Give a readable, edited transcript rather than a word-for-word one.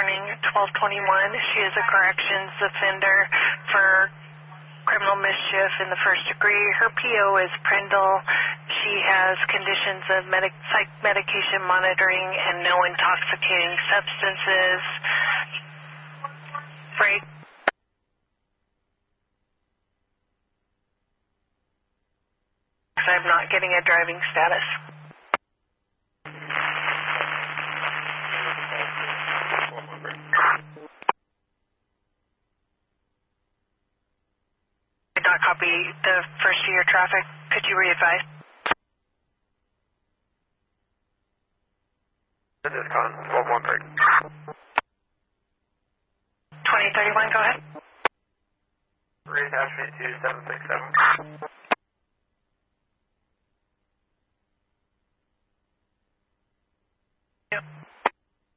Morning, 1221. She is a corrections offender for criminal mischief in the first degree. Her PO is Prindle. She has conditions of psych medication monitoring and no intoxicating substances. Break. I'm not getting a driving status. Did not copy the first of your traffic. Could you re-advise? This is Con 1213. 2031, go ahead. Reattachment 2767.